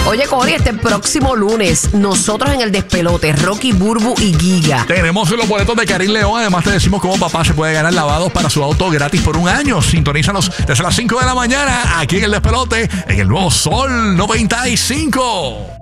Oye, Cori, este próximo lunes, nosotros en el despelote, Rocky, Burbu y Giga. Tenemos los boletos de Karim León. Además, te decimos cómo papá se puede ganar lavados para su auto gratis por 1 año. Sintonízanos desde las 5 de la mañana aquí en el despelote, en el nuevo Sol 95.